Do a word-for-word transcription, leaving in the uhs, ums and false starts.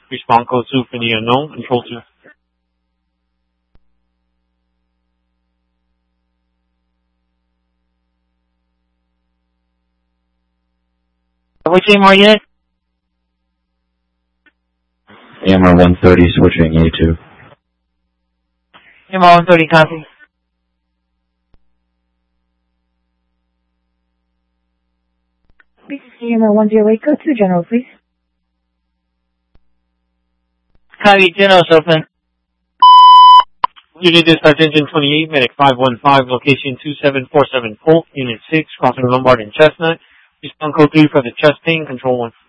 Respond code two for the unknown. Control two. Which A M R yet? A M R one thirty switching A two. A M R one thirty copy. This is A M R one oh eight, go to General, please. Copy, General's open. Unit Dispatch Engine twenty-eight, Medic five one five, location two seven four seven Polk, Unit six, crossing Lombard and Chestnut. Respond code three for the chest pain, Control one.